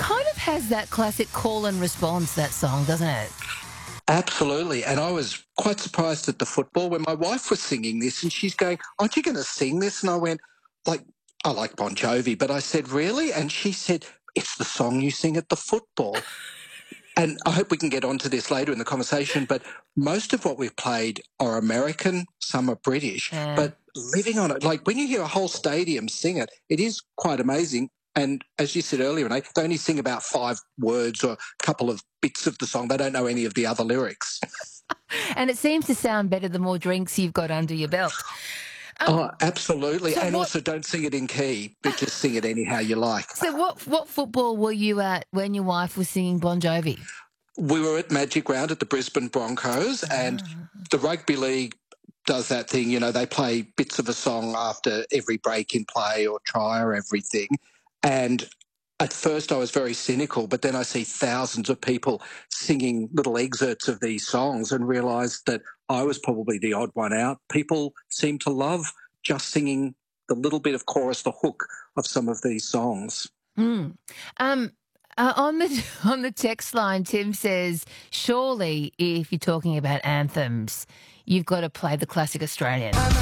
kind of has that classic call and response, that song, doesn't it? Absolutely. And I was quite surprised at the football when my wife was singing this and she's going, aren't you going to sing this? And I went, like, I like Bon Jovi, but I said, really? And she said, it's the song you sing at the football. And I hope we can get onto this later in the conversation, but most of what we've played are American, some are British, Yeah. but living on it, like when you hear a whole stadium sing it, it is quite amazing. And as you said earlier, Renee, they only sing about 5 words or a couple of bits of the song. They don't know any of the other lyrics. And it seems to sound better the more drinks you've got under your belt. Oh, absolutely. So And what? also don't sing it in key, but just sing it anyhow you like. So what football were you at when your wife was singing Bon Jovi? We were at Magic Round at the Brisbane Broncos, and the rugby league does that thing, you know, they play bits of a song after every break in play or try or everything. And at first I was very cynical, but then I see thousands of people singing little excerpts of these songs and realised that I was probably the odd one out. People seem to love just singing the little bit of chorus, the hook of some of these songs. Mm. Um, on the on the text line, Tim says, surely if you're talking about anthems, you've got to play the classic Australian.